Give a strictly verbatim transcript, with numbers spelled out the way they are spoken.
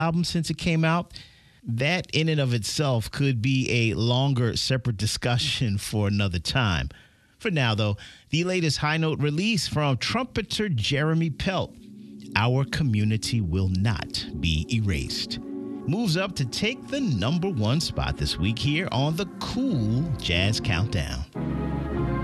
album since it came out. That in and of itself could be a longer, separate discussion for another time. For now, though, the latest high note release from trumpeter Jeremy Pelt, Our Community Will Not Be Erased, moves up to take the number one spot this week here on the Cool Jazz Countdown.